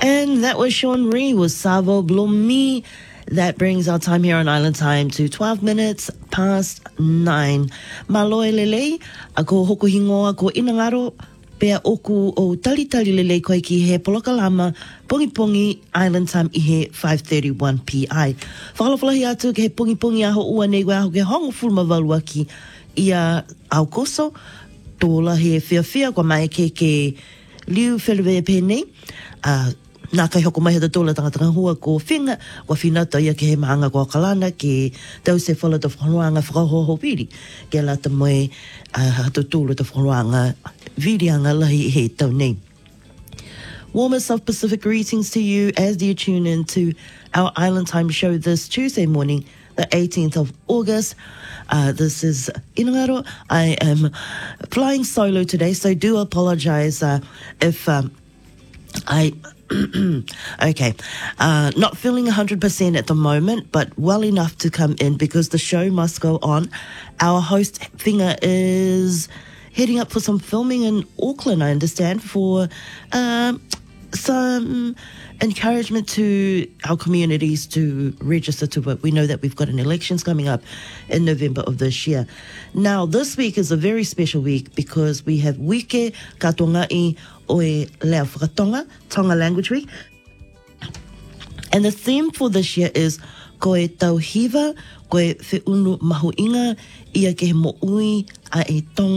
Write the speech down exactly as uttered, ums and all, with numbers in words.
And that was Sean Ree with Savo Blomi. That brings our time here on Island Time to twelve minutes past nine. Maloe lele, ako hoku hingoa ko inangaro, pea oku o tali tali lele koe ki he polokalama, pongi pongi Island Time i he five thirty-one p m. Whakalawhalahi atu ke he pongi pongi aho ua nei aho ke hongo fulma valua ki ia au koso, tōla he whia whia kwa mai ke ke liu whelewea pēnei, uh, nā kai hoko mai hata tōla tangatanga hua ko whinga, wa whinata ia ke he maanga ko kalana ke tau se whala ta whanoanga whakahoho viri, ke lata moe uh, hata tōla ta whanoanga virianga lahi he tau nei. Warmest of Pacific greetings to you as you tune in to our Island Time show this Tuesday morning, the eighteenth of August. Uh, this is Inangaro. I am flying solo today, so do apologize uh, if um, I... okay, uh, not feeling one hundred percent at the moment, but well enough to come in because the show must go on. Our host, Whinga, is heading up for some filming in Auckland, I understand, for um, some encouragement to our communities to register to vote. We know that we've got an elections coming up in November of this year. Now, this week is a very special week because we have Wike Katongai Oe Leo Whakatonga, Tonga Language Week. And the theme for this year is Koe Tauhiwa, Koe Whiunu Mahuinga, Ia ke he mo'ui a e tonga